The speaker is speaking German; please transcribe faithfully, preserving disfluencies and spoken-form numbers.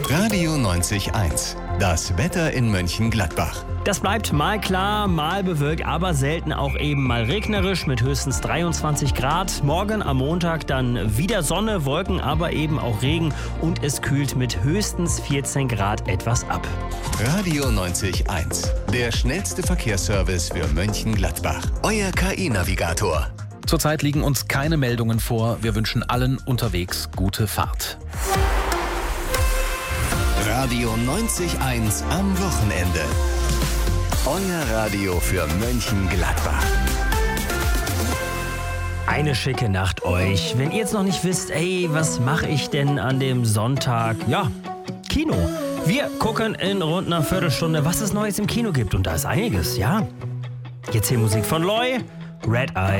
Radio neunzig Komma eins. Das Wetter in Mönchengladbach. Das bleibt mal klar, mal bewölkt, aber selten auch eben mal regnerisch mit höchstens dreiundzwanzig Grad. Morgen am Montag dann wieder Sonne, Wolken, aber eben auch Regen und es kühlt mit höchstens vierzehn Grad etwas ab. Radio neunzig Komma eins. Der schnellste Verkehrsservice für Mönchengladbach. Euer K I-Navigator. Zurzeit liegen uns keine Meldungen vor. Wir wünschen allen unterwegs gute Fahrt. Radio neunzig Komma eins am Wochenende. Euer Radio für Mönchengladbach. Eine schicke Nacht euch. Wenn ihr jetzt noch nicht wisst, ey, was mache ich denn an dem Sonntag? Ja, Kino. Wir gucken in rund einer Viertelstunde, was es Neues im Kino gibt. Und da ist einiges, ja. Jetzt hier Musik von Loy, Red Eye.